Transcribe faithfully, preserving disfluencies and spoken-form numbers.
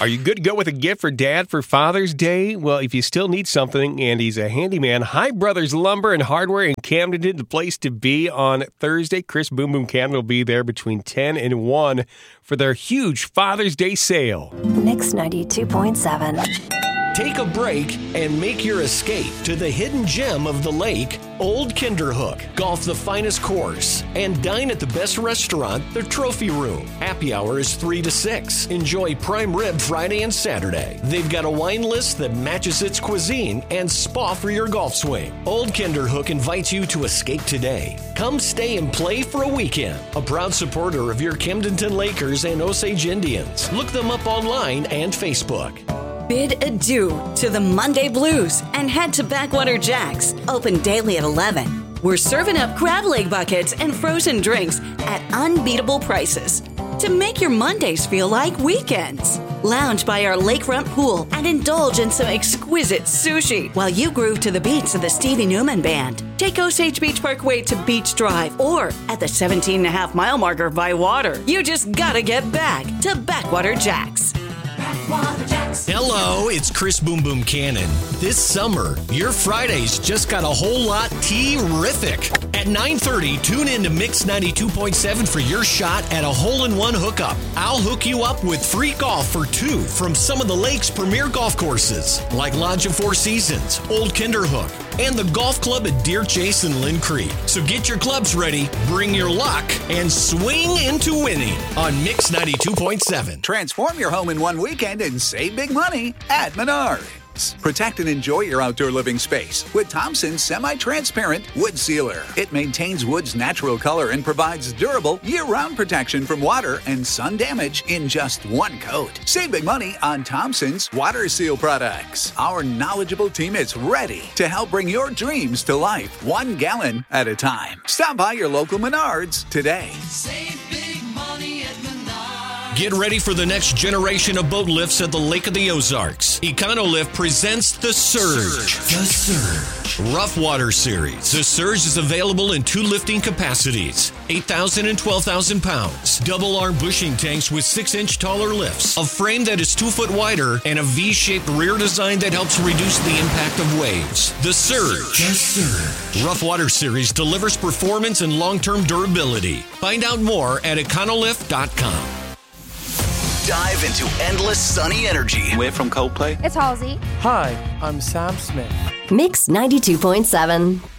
Are you good to go with a gift for Dad for Father's Day? Well, if you still need something and he's a handyman, High Brothers Lumber and Hardware in Camden, the place to be on Thursday. Chris Boom Boom Camden will be there between ten and one for their huge Father's Day sale. Mix ninety-two point seven. Take a break and make your escape to the hidden gem of the lake, Old Kinderhook. Golf the finest course and dine at the best restaurant, the Trophy Room. Happy hour is three to six. Enjoy prime rib Friday and Saturday. They've got a wine list that matches its cuisine and spa for your golf swing. Old Kinderhook invites you to escape today. Come stay and play for a weekend. A proud supporter of your Camdenton Lakers and Osage Indians. Look them up online and Facebook. Bid adieu to the Monday blues and head to Backwater Jack's, open daily at eleven. We're serving up crab leg buckets and frozen drinks at unbeatable prices to make your Mondays feel like weekends. Lounge by our lakefront pool and indulge in some exquisite sushi while you groove to the beats of the Stevie Newman Band. Take Osage Beach Parkway to Beach Drive or at the seventeen and a half mile marker by water. You just gotta get back to Backwater Jack's. Hello, it's Chris Boom Boom Cannon. This summer, your Fridays just got a whole lot terrific. At nine thirty, tune in to Mix ninety-two point seven for your shot at a hole-in-one hookup. I'll hook you up with free golf for two from some of the lake's premier golf courses, like Lodge of Four Seasons, Old Kinderhook, and the golf club at Deer Chase and Lynn Creek. So get your clubs ready, bring your luck, and swing into winning on Mix ninety-two point seven. Transform your home in one weekend and save big money at Menards. Protect and enjoy your outdoor living space with Thompson's semi-transparent wood sealer. It maintains wood's natural color and provides durable year-round protection from water and sun damage in just one coat. Save big money on Thompson's water seal products. Our knowledgeable team is ready to help bring your dreams to life, one gallon at a time. Stop by your local Menards today. Save big money at Menards. Get ready for the next generation of boat lifts at the Lake of the Ozarks. Econolift presents The Surge. The Surge. Rough Water Series. The Surge is available in two lifting capacities, eight thousand and twelve thousand pounds. Double arm bushing tanks with six inch taller lifts, a frame that is two foot wider, and a V-shaped rear design that helps reduce the impact of waves. The Surge. The Surge. Rough Water Series delivers performance and long-term durability. Find out more at econolift dot com. Dive into endless sunny energy. We're from Coldplay. It's Halsey. Hi, I'm Sam Smith. Mix ninety-two point seven.